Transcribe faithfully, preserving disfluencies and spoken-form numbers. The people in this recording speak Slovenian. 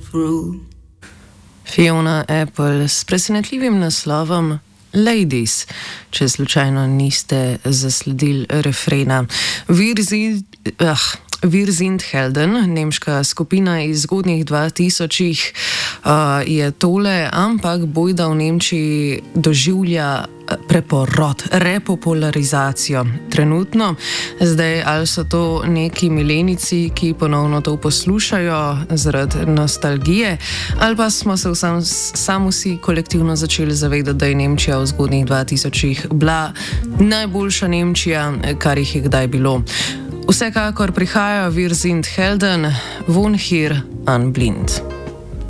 through. Fiona Apple s presenetljivim naslovom Ladies, če slučajno niste zasledili refrena. Wir sind, ah, Wir sind Helden, nemška skupina iz zgodnjih dvatisočih, uh, je tole, ampak bojda v Nemčiji doživlja preporod, repopularizacijo. Trenutno, zdaj ali so to neki milenici, ki ponovno to poslušajo zaradi nostalgije, ali pa smo se sam, sam vsi kolektivno začeli zavedati, da je Nemčija v zgodnjih dvatisočih bila najboljša Nemčija, kar jih je kdaj bilo. Vsekakor prihajajo Wir sind Helden, von hier an blind.